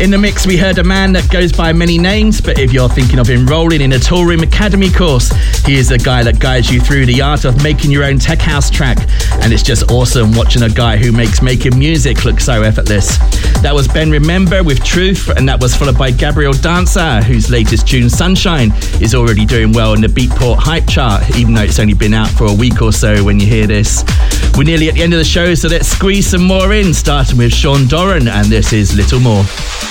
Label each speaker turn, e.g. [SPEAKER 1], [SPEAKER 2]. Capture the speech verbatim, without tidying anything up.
[SPEAKER 1] In the mix, we heard a man that goes by many names, but if you're thinking of enrolling in a Toolroom Academy course, he is a guy that guides you through the art of making your own tech house track. And it's just awesome watching a guy who makes making music look so effortless. That was Ben Remember with Truth, and that was followed by Gabriel Dancer, whose latest tune, Sunshine, is already doing well in the Beatport Hype chart, even though it's only been out for a week or so when you hear this. We're nearly at the end of the show, so let's squeeze some more in, starting with Sean Doran, and this is Little More.